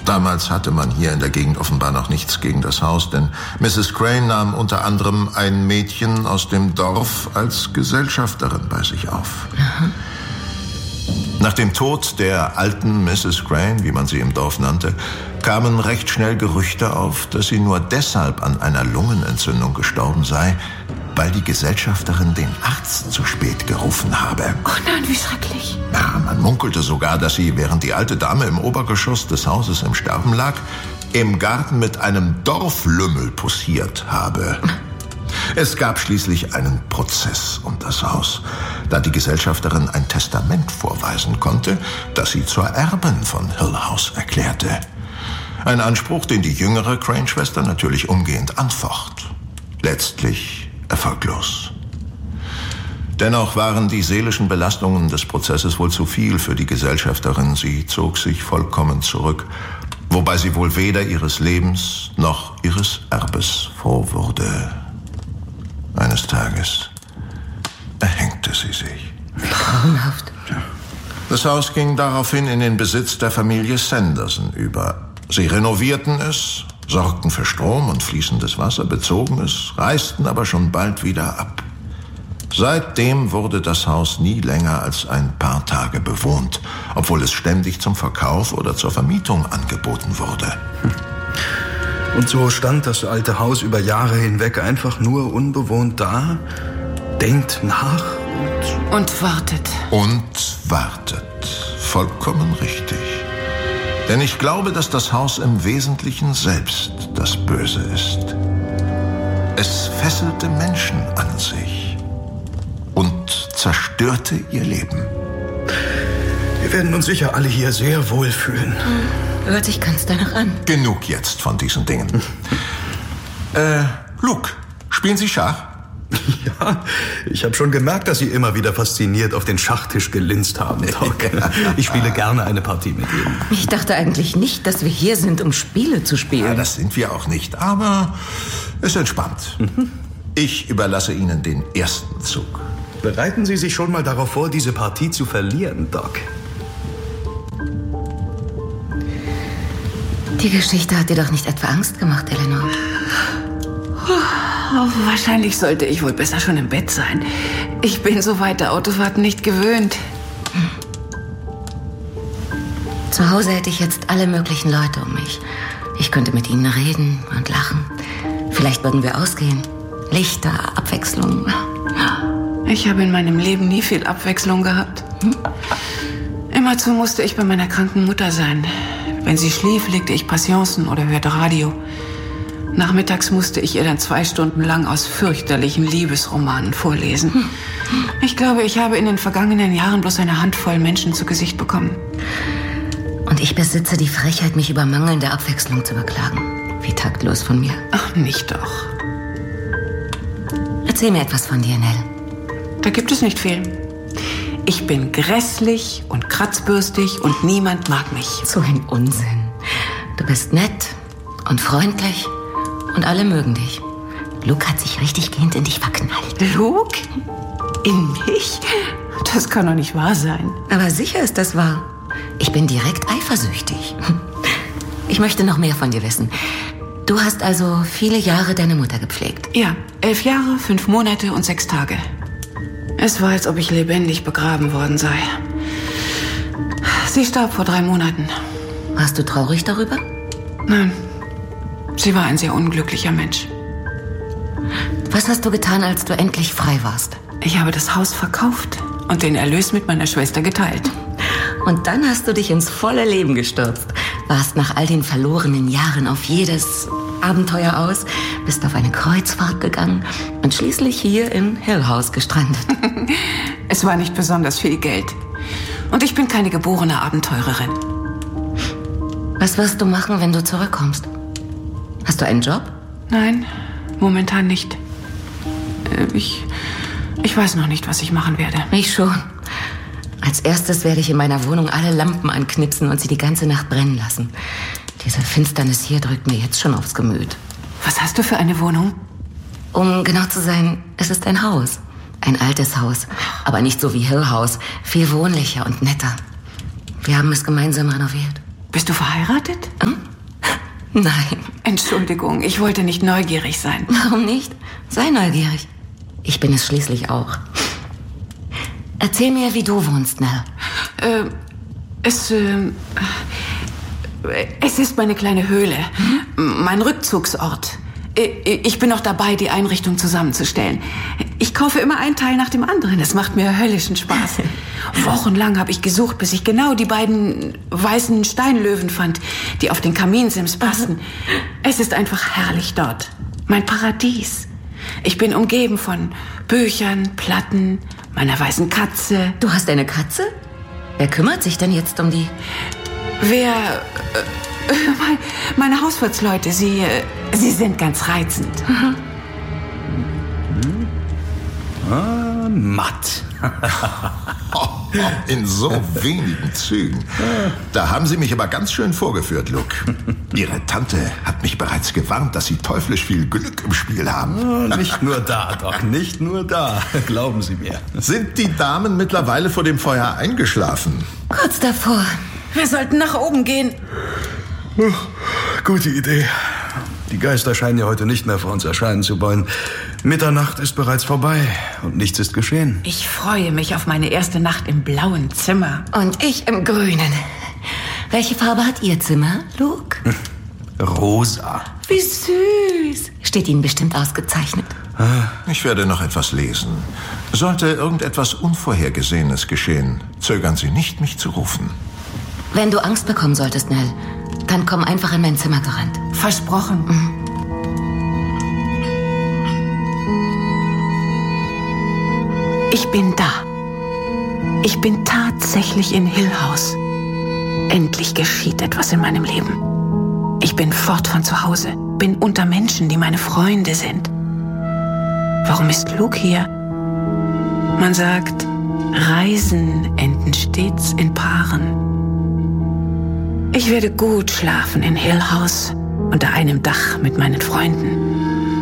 Damals hatte man hier in der Gegend offenbar noch nichts gegen das Haus, denn Mrs. Crane nahm unter anderem ein Mädchen aus dem Dorf als Gesellschafterin bei sich auf. Aha. Nach dem Tod der alten Mrs. Crane, wie man sie im Dorf nannte, kamen recht schnell Gerüchte auf, dass sie nur deshalb an einer Lungenentzündung gestorben sei, weil die Gesellschafterin den Arzt zu spät gerufen habe. Oh nein, wie schrecklich. Ja, man munkelte sogar, dass sie, während die alte Dame im Obergeschoss des Hauses im Sterben lag, im Garten mit einem Dorflümmel poussiert habe. Es gab schließlich einen Prozess um das Haus, da die Gesellschafterin ein Testament vorweisen konnte, das sie zur Erbin von Hill House erklärte. Ein Anspruch, den die jüngere Crane-Schwester natürlich umgehend anfocht. Letztlich erfolglos. Dennoch waren die seelischen Belastungen des Prozesses wohl zu viel für die Gesellschafterin. Sie zog sich vollkommen zurück, wobei sie wohl weder ihres Lebens noch ihres Erbes froh wurde. Eines Tages erhängte sie sich. Grauenhaft. Das Haus ging daraufhin in den Besitz der Familie Sanderson über. Sie renovierten es, sorgten für Strom und fließendes Wasser, bezogen es, reisten aber schon bald wieder ab. Seitdem wurde das Haus nie länger als ein paar Tage bewohnt, obwohl es ständig zum Verkauf oder zur Vermietung angeboten wurde. Und so stand das alte Haus über Jahre hinweg einfach nur unbewohnt da, denkt nach und wartet. Und wartet. Vollkommen richtig. Denn ich glaube, dass das Haus im Wesentlichen selbst das Böse ist. Es fesselte Menschen an sich und zerstörte ihr Leben. Wir werden uns sicher alle hier sehr wohl fühlen. Hört sich ganz danach an. Genug jetzt von diesen Dingen. Luke, spielen Sie Schach? Ja, ich habe schon gemerkt, dass Sie immer wieder fasziniert auf den Schachtisch gelinst haben, Doc. Ich spiele gerne eine Partie mit Ihnen. Ich dachte eigentlich nicht, dass wir hier sind, um Spiele zu spielen. Ja, das sind wir auch nicht, aber es entspannt. Ich überlasse Ihnen den ersten Zug. Bereiten Sie sich schon mal darauf vor, diese Partie zu verlieren, Doc. Die Geschichte hat dir doch nicht etwa Angst gemacht, Eleanor? Wahrscheinlich sollte ich wohl besser schon im Bett sein. Ich bin so weite Autofahrten nicht gewöhnt. Zu Hause hätte ich jetzt alle möglichen Leute um mich. Ich könnte mit ihnen reden und lachen. Vielleicht würden wir ausgehen. Lichter, Abwechslung. Ich habe in meinem Leben nie viel Abwechslung gehabt. Immerzu musste ich bei meiner kranken Mutter sein. Wenn sie schlief, legte ich Passionsen oder hörte Radio. Nachmittags musste ich ihr dann 2 Stunden lang aus fürchterlichen Liebesromanen vorlesen. Ich glaube, ich habe in den vergangenen Jahren bloß eine Handvoll Menschen zu Gesicht bekommen. Und ich besitze die Frechheit, mich über mangelnde Abwechslung zu beklagen. Wie taktlos von mir. Ach, nicht doch. Erzähl mir etwas von dir, Nell. Da gibt es nicht viel. Ich bin grässlich und kratzbürstig und niemand mag mich. So ein Unsinn. Du bist nett und freundlich und alle mögen dich. Luke hat sich richtig gehend in dich verknallt. Luke? In mich? Das kann doch nicht wahr sein. Aber sicher ist das wahr. Ich bin direkt eifersüchtig. Ich möchte noch mehr von dir wissen. Du hast also viele Jahre deine Mutter gepflegt? Ja, 11 Jahre, 5 Monate und 6 Tage. Es war, als ob ich lebendig begraben worden sei. Sie starb vor 3 Monaten. Warst du traurig darüber? Nein, sie war ein sehr unglücklicher Mensch. Was hast du getan, als du endlich frei warst? Ich habe das Haus verkauft und den Erlös mit meiner Schwester geteilt. Und dann hast du dich ins volle Leben gestürzt. Warst nach all den verlorenen Jahren auf jedes Abenteuer aus, bist auf eine Kreuzfahrt gegangen und schließlich hier in Hill House gestrandet. Es war nicht besonders viel Geld. Und ich bin keine geborene Abenteurerin. Was wirst du machen, wenn du zurückkommst? Hast du einen Job? Nein, momentan nicht. Ich weiß noch nicht, was ich machen werde. Ich schon. Als erstes werde ich in meiner Wohnung alle Lampen anknipsen und sie die ganze Nacht brennen lassen. Diese Finsternis hier drückt mir jetzt schon aufs Gemüt. Was hast du für eine Wohnung? Um genau zu sein, es ist ein Haus. Ein altes Haus. Aber nicht so wie Hill House. Viel wohnlicher und netter. Wir haben es gemeinsam renoviert. Bist du verheiratet? Hm? Nein. Entschuldigung, ich wollte nicht neugierig sein. Warum nicht? Sei neugierig. Ich bin es schließlich auch. Erzähl mir, wie du wohnst, Nell. Es ist meine kleine Höhle. Mein Rückzugsort. Ich bin noch dabei, die Einrichtung zusammenzustellen. Ich kaufe immer ein Teil nach dem anderen. Das macht mir höllischen Spaß. Wochenlang habe ich gesucht, bis ich genau die beiden weißen Steinlöwen fand, die auf den Kaminsims passen. Es ist einfach herrlich dort. Mein Paradies. Ich bin umgeben von Büchern, Platten, meiner weißen Katze. Du hast eine Katze? Wer kümmert sich denn jetzt um die? Meine Hauswirtsleute, sie sind ganz reizend. Matt. In so wenigen Zügen. Da haben Sie mich aber ganz schön vorgeführt, Luke. Ihre Tante hat mich bereits gewarnt, dass Sie teuflisch viel Glück im Spiel haben. Nicht nur da, Doc, nicht nur da. Glauben Sie mir. Sind die Damen mittlerweile vor dem Feuer eingeschlafen? Kurz davor. Wir sollten nach oben gehen. Gute Idee. Die Geister scheinen ja heute nicht mehr vor uns erscheinen zu wollen. Mitternacht ist bereits vorbei und nichts ist geschehen. Ich freue mich auf meine erste Nacht im blauen Zimmer. Und ich im grünen. Welche Farbe hat Ihr Zimmer, Luke? Rosa. Wie süß. Steht Ihnen bestimmt ausgezeichnet. Ich werde noch etwas lesen. Sollte irgendetwas Unvorhergesehenes geschehen, zögern Sie nicht, mich zu rufen. Wenn du Angst bekommen solltest, Nell, dann komm einfach in mein Zimmer gerannt. Versprochen. Ich bin da. Ich bin tatsächlich in Hill House. Endlich geschieht etwas in meinem Leben. Ich bin fort von zu Hause, bin unter Menschen, die meine Freunde sind. Warum ist Luke hier? Man sagt, Reisen enden stets in Paaren. Ich werde gut schlafen in Hill House, unter einem Dach mit meinen Freunden.